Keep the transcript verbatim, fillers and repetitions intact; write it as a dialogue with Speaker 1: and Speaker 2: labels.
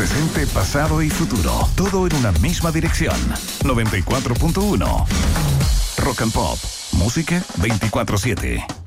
Speaker 1: presente, pasado y futuro. Todo en una misma dirección. noventa y cuatro punto uno. Rock and Pop. Música veinticuatro siete.